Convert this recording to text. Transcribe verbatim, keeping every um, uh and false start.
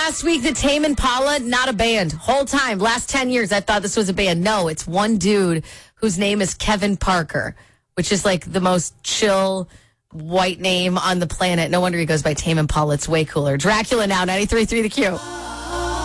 last week that Tame Impala, not a band. Whole time, last ten years, I thought this was a band. No, it's one dude whose name is Kevin Parker, which is like the most chill white name on the planet. No wonder he goes by Tame Impala. It's way cooler. Dracula now, ninety-three point three The Q.